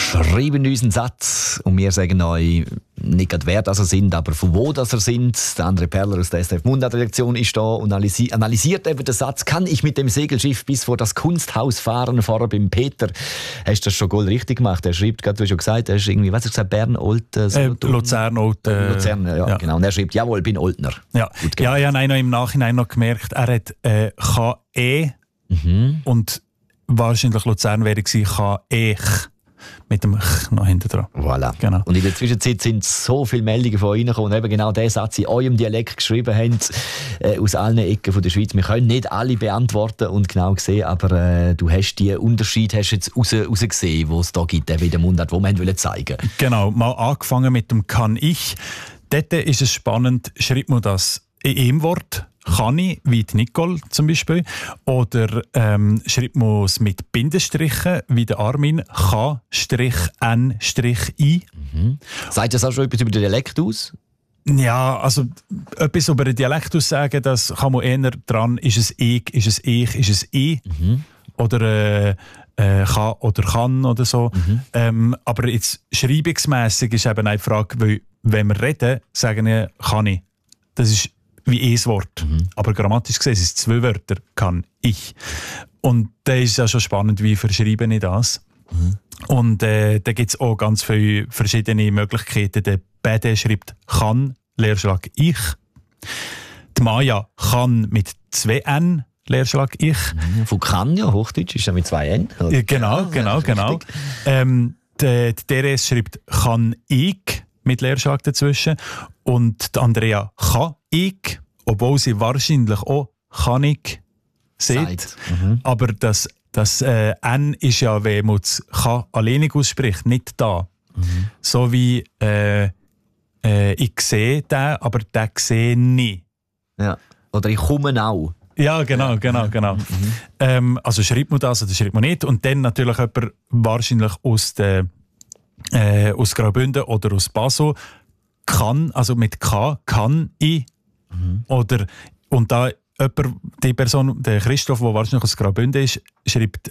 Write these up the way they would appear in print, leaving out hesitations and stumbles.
schreiben uns einen Satz und wir sagen euch nicht gerade wer das sind, aber von wo das sind. Der André Perler aus der SRF Mundart-Redaktion ist da und analysiert eben den Satz: Kann ich mit dem Segelschiff bis vor das Kunsthaus fahren, vorher beim Peter? Hast du das schon gold richtig gemacht? Er schreibt gerade, du hast schon gesagt, er ist irgendwie, was hast du gesagt, Bern, Olten? Luzern, Olten. Luzern, ja, genau. Und er schreibt, jawohl, bin Oltner. Ja, ich habe noch im Nachhinein noch gemerkt, er hat KE und wahrscheinlich Luzern wäre gewesen, KE. Mit dem Ch noch hinten dran. Voilà. Genau. Und in der Zwischenzeit sind so viele Meldungen von euch reingekommen, eben genau diesen Satz in eurem Dialekt geschrieben haben, aus allen Ecken von der Schweiz. Wir können nicht alle beantworten und genau sehen, aber du hast die Unterschied jetzt rausgesehen, die es da gibt, eben in der Mundart, die wir zeigen wollen. Genau, mal angefangen mit dem «Kann ich». Dort ist es spannend, schreibt man das in einem Wort, «kann ich», wie die Nicole zum Beispiel, oder schreibt man es mit Bindestrichen, wie der Armin, «K-N-I». Sagt das auch schon etwas über den Dialekt aus? Ja, also etwas über den Dialekt aussagen, das kann man eher dran, ist es «ich», ist es «ich», ist es «i», oder «kann» oder «kann» oder so. Aber jetzt schreibungsmässig ist eben eine Frage, weil wenn wir reden, sagen wir «kann ich». Das ist wie ein Wort. Aber grammatisch gesehen sind es 2 Wörter. «Kann ich». Und da ist es ja schon spannend, wie verschreibe ich das. Und da gibt es auch ganz viele verschiedene Möglichkeiten. Der Bede schreibt «kann», Leerschlag «ich». Die Maja «kann» mit 2 N, Leerschlag «ich». Von «kann» ja, Hochdeutsch ist ja mit 2 N. Ja, genau. Die Therese schreibt «kann ich» mit Leerschlag dazwischen. Und die Andrea «kann ich», obwohl sie wahrscheinlich auch «kann ich» sieht. Aber das N ist ja, wenn man das «kann» alleinig ausspricht, nicht da. So wie ich sehe den, aber der sehe nicht. Ja. Oder ich komme auch. Ja, genau. Also schreibt man das oder schreibt man nicht. Und dann natürlich jemand wahrscheinlich aus Graubünden oder aus Basel kann, also mit K, «kann ich». Oder, und da die Person, der Christoph, der wahrscheinlich aus Graubünden ist, schreibt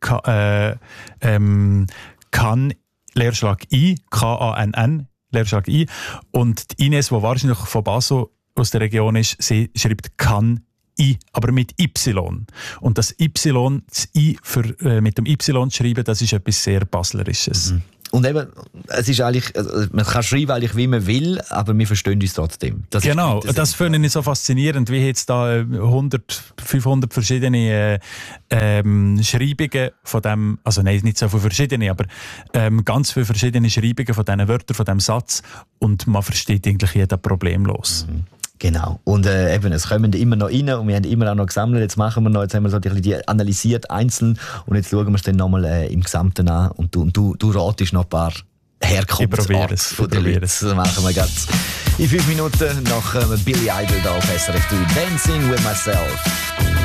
«kann», Leerschlag «i», «K-A-N-N», Leerschlag «i». Und die Ines, die wahrscheinlich von Basel aus der Region ist, sie schreibt «kann I», aber mit Y. Und das Y, das I mit dem Y zu schreiben, das ist etwas sehr Baslerisches. Und eben, es ist eigentlich, man kann schreiben eigentlich, wie man will, aber wir verstehen uns trotzdem. Das genau, das finde ich so faszinierend, wie jetzt da 100, 500 verschiedene Schreibungen von dem, also nein, nicht so viele verschiedene, aber ganz viele verschiedene Schreibungen von diesen Wörtern, von diesem Satz, und man versteht eigentlich jeden problemlos. Genau. Und eben, es kommen immer noch rein und wir haben immer auch noch gesammelt. Jetzt machen wir noch, jetzt haben wir so die analysiert einzeln und jetzt schauen wir es dann nochmal im Gesamten an und du ratest noch ein paar Herkunftsorte von den Leuten. Das machen wir ganz in 5 Minuten nach Billy Idol da auf SRF 3. Dancing with Myself.